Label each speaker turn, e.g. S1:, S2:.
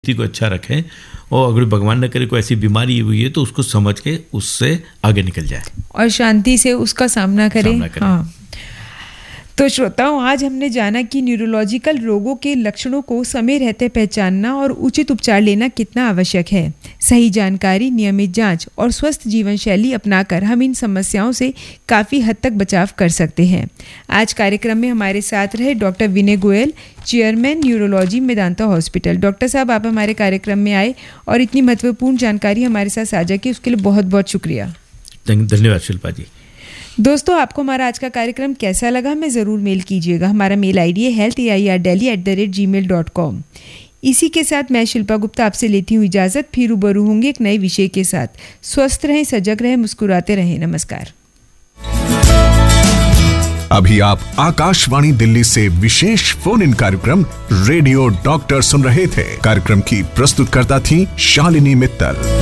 S1: को अच्छा रखें और अगर भगवान न करे कोई ऐसी बीमारी हुई है तो उसको समझ के उससे आगे निकल जाए
S2: और शांति से उसका सामना करें। हाँ। तो श्रोताओं, आज हमने जाना कि न्यूरोलॉजिकल रोगों के लक्षणों को समय रहते पहचानना और उचित उपचार लेना कितना आवश्यक है। सही जानकारी, नियमित जांच और स्वस्थ जीवन शैली अपनाकर हम इन समस्याओं से काफ़ी हद तक बचाव कर सकते हैं। आज कार्यक्रम में हमारे साथ रहे doctor Vinay Goyal, chairman neurology Medanta hospital. Doctor साहब, आप हमारे कार्यक्रम में आए और इतनी महत्वपूर्ण जानकारी हमारे साथ साझा की, उसके लिए बहुत बहुत शुक्रिया।
S1: धन्यवाद शिल्पा जी।
S2: दोस्तों, आपको हमारा आज का कार्यक्रम कैसा लगा हमें ज़रूर मेल कीजिएगा। हमारा मेल आईडी है healthairdelhi@gmail.com। इसी के साथ मैं शिल्पा गुप्ता आपसे लेती हूँ इजाज़त। फिर रूबरू होंगे एक नए विषय के साथ। स्वस्थ रहें, सजग रहें, मुस्कुराते रहें। नमस्कार।
S3: अभी आप आकाशवाणी दिल्ली से विशेष फोन इन कार्यक्रम रेडियो डॉक्टर सुन रहे थे। कार्यक्रम की प्रस्तुतकर्ता थी शालिनी मित्तल।